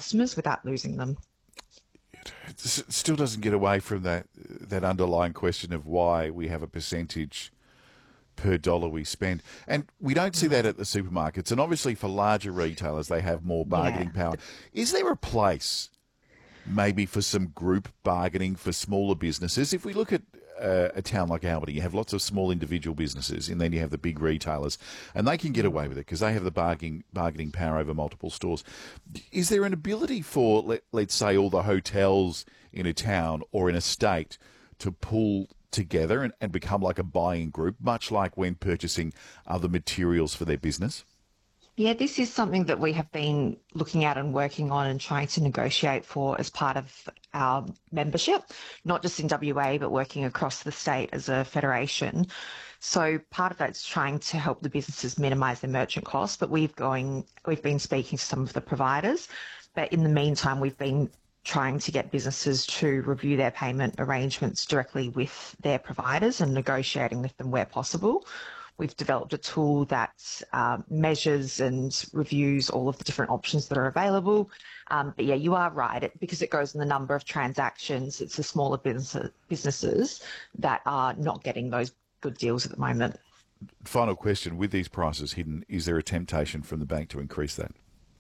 customers without losing them. It still doesn't get away from that underlying question of why we have a percentage per dollar we spend. And we don't see that at the supermarkets. And obviously for larger retailers, they have more bargaining power. Is there a place maybe for some group bargaining for smaller businesses? If we look at a town like Albany, you have lots of small individual businesses, and then you have the big retailers, and they can get away with it because they have the bargaining power over multiple stores. Is there an ability for, let's say, all the hotels in a town or in a state to pull together and become like a buying group, much like when purchasing other materials for their business? Yeah, this is something that we have been looking at and working on and trying to negotiate for as part of our membership, not just in WA, but working across the state as a federation. So part of that's trying to help the businesses minimise their merchant costs, but we've been speaking to some of the providers. But in the meantime, we've been trying to get businesses to review their payment arrangements directly with their providers and negotiating with them where possible. We've developed a tool that measures and reviews all of the different options that are available. But yeah, you are right. Because it goes in the number of transactions, it's the smaller businesses that are not getting those good deals at the moment. Final question. With these prices hidden, is there a temptation from the bank to increase that?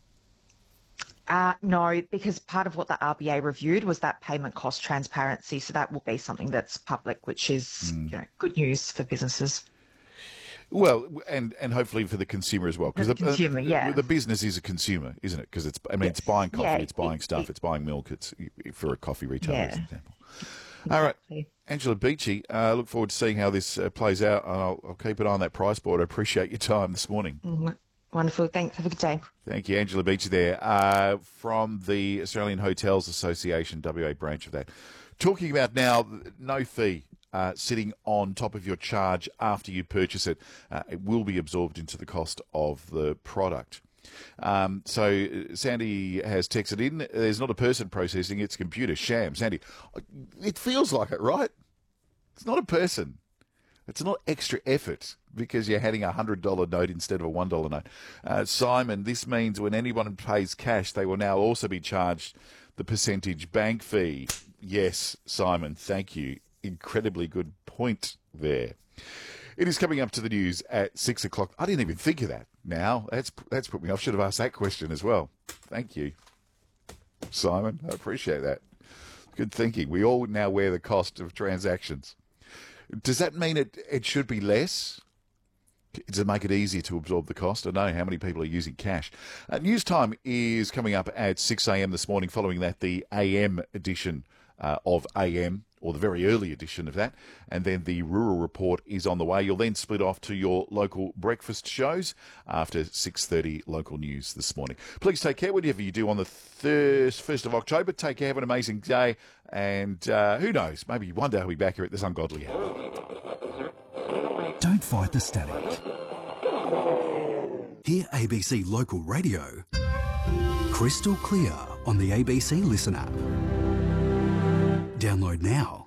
No, because part of what the RBA reviewed was that payment cost transparency. So that will be something that's public, which is good news for businesses. Well, and hopefully for the consumer as well, because the business is a consumer, isn't it? Because it's buying coffee, it's buying stuff, it's buying milk. It's for a coffee retailer, as an example. All right, Angela Beechey, look forward to seeing how this plays out. I'll keep an eye on that price board. I appreciate your time this morning. Wonderful. Thanks. Have a good day. Thank you, Angela Beechey there from the Australian Hotels Association, WA branch of that. Talking about now no fee. Sitting on top of your charge after you purchase it. It will be absorbed into the cost of the product. So Sandy has texted in, there's not a person processing, it's computer. Sham. Sandy, it feels like it, right? It's not a person. It's not extra effort because you're handing a $100 note instead of a $1 note. Simon, this means when anyone pays cash, they will now also be charged the percentage bank fee. Yes, Simon, thank you. Incredibly good point there. It is coming up to the news at 6 o'clock. I didn't even think of that now. That's put me off. Should have asked that question as well. Thank you, Simon. I appreciate that. Good thinking. We all now wear the cost of transactions. Does that mean it should be less? Does it make it easier to absorb the cost? I don't know how many people are using cash. News time is coming up at 6 a.m. this morning. Following that, the AM edition of AM, or the very early edition of that, and then the Rural Report is on the way. You'll then split off to your local breakfast shows after 6:30 local news this morning. Please take care, whatever you do on the 1st of October. Take care, have an amazing day, and who knows, maybe one day I'll be back here at this ungodly hour. Don't fight the static. Hear ABC Local Radio crystal clear on the ABC Listen app. Download now.